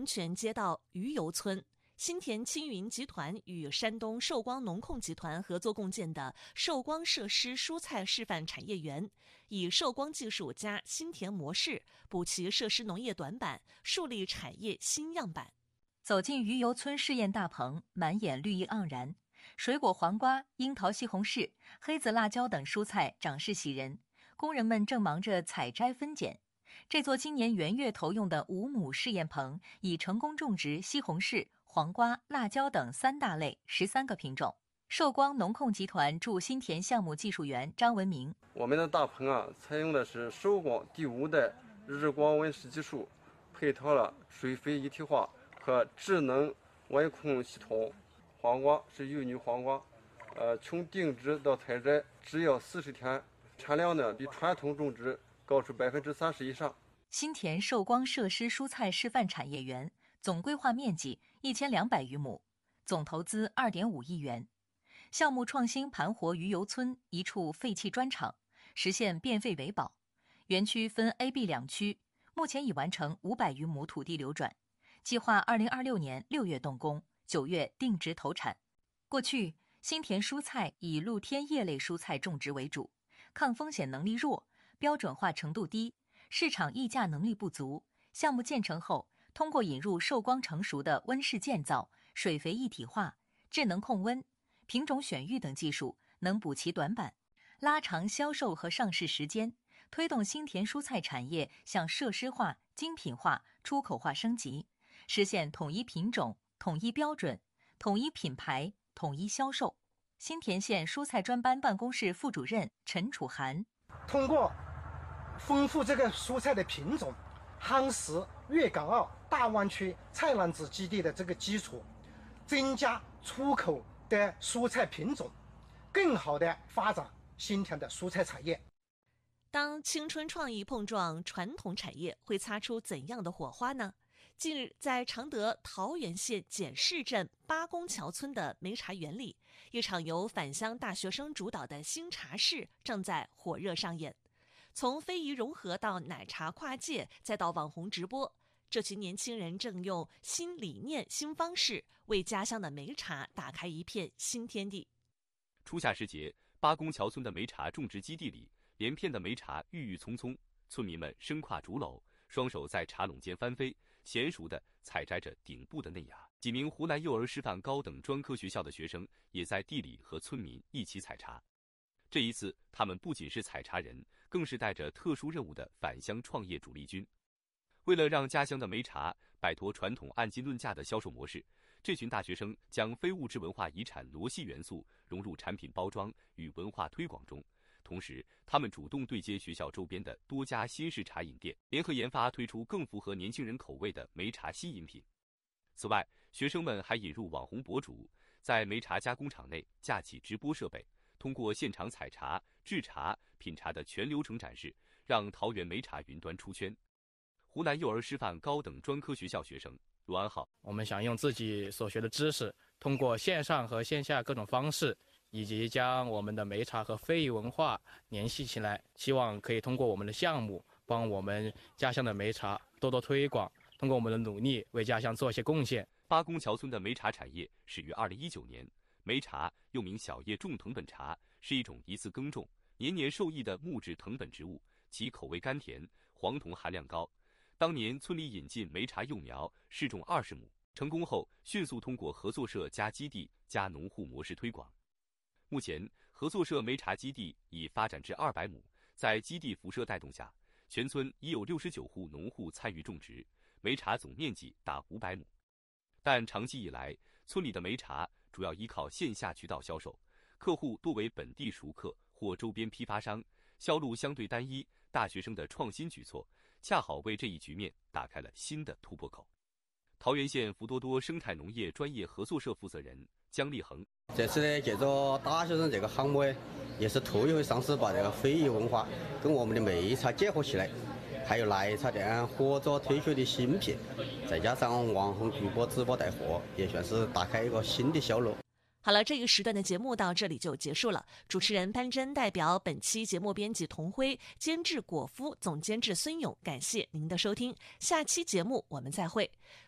泉街道鱼油村，新田青云集团与山东寿光农控集团合作共建的寿光设施蔬菜示范产业园，以寿光技术加新田模式补齐设施农业短板，树立产业新样板。 走进鱼油村试验大棚，满眼绿意盎然，水果黄瓜、樱桃、西红柿、黑子辣椒等蔬菜长势喜人，工人们正忙着采摘分拣。这座今年元月投用的5亩试验棚，已成功种植西红柿、黄瓜、辣椒等3大类13个品种。寿光农控集团驻新田项目技术员张文明： 我们的大棚采用的是寿光第5代日光温室技术，配套了水肥一体化和智能温控系统。黄瓜是幼女黄瓜，从定植到采摘只要40天，产量呢比传统种植高出30%以上。 新田寿光设施蔬菜示范产业园总规划面积1200余亩，总投资2.5亿元。项目创新盘活鱼油村一处废弃砖厂，实现变废为宝。园区分 A、B 两区，目前已完成500余亩土地流转，计划2026年6月动工，9月定植投产。过去，新田蔬菜以露天叶类蔬菜种植为主，抗风险能力弱，标准化程度低，市场溢价能力不足。项目建成后，通过引入寿光成熟的温室建造、水肥一体化、智能控温、品种选育等技术，能补齐短板，拉长销售和上市时间，推动新田蔬菜产业向设施化、精品化、出口化升级，实现统一品种、统一标准、统一品牌、统一销售。新田县蔬菜专班办公室副主任陈楚涵： 通过丰富这个蔬菜的品种，夯实粤港澳大湾区菜篮子基地的这个基础，增加出口的蔬菜品种，更好的发展新田的蔬菜产业。 当青春创意碰撞传统产业，会擦出怎样的火花呢？近日，在常德桃源县简市镇八公桥村的梅茶园里，一场由返乡大学生主导的新茶事正在火热上演。从非遗融合到奶茶跨界，再到网红直播，这群年轻人正用新理念、新方式，为家乡的梅茶打开一片新天地。 初夏时节，八公桥村的梅茶种植基地里，连片的梅茶郁郁葱葱，村民们身挎竹篓，双手在茶垄间翻飞，娴熟地采摘着顶部的嫩芽。几名湖南幼儿师范高等专科学校的学生也在地里和村民一起采茶。这一次，他们不仅是采茶人，更是带着特殊任务的返乡创业主力军。为了让家乡的梅茶摆脱传统按斤论价的销售模式，这群大学生将非物质文化遗产罗系元素融入产品包装与文化推广中。同时，他们主动对接学校周边的多家新式茶饮店，联合研发推出更符合年轻人口味的梅茶新饮品。此外，学生们还引入网红博主，在梅茶加工厂内架起直播设备，通过现场采茶、制茶、品茶的全流程展示，让桃源梅茶云端出圈。湖南幼儿师范高等专科学校学生罗安浩： 我们想用自己所学的知识，通过线上和线下各种方式，以及将我们的梅茶和非遗文化联系起来，希望可以通过我们的项目，帮我们家乡的梅茶多多推广，通过我们的努力为家乡做一些贡献。 八公桥村的梅茶产业始于2019年。梅茶又名小叶重藤本茶，是一种一次耕种、年年受益的木质藤本植物，其口味甘甜，黄酮含量高。当年村里引进梅茶幼苗，试种20亩，成功后迅速通过合作社加基地加农户模式推广。目前，合作社梅茶基地已发展至200亩，在基地辐射带动下，全村已有69户农户参与种植，梅茶总面积达500亩。但长期以来，村里的梅茶主要依靠线下渠道销售，客户多为本地熟客或周边批发商，销路相对单一。大学生的创新举措，恰好为这一局面打开了新的突破口。桃源县福多多生态农业专业合作社负责人姜立恒： 这次呢，借着大学生这个项目呢，也是特意会尝试把这个非遗文化跟我们的梅茶结合起来，还有奶茶店合作推出的新品，再加上网红主播直播带货，也算是打开一个新的销路。 好了，这个时段的节目到这里就结束了。主持人潘真代表本期节目编辑童辉、监制果夫、总监制孙勇，感谢您的收听。下期节目我们再会。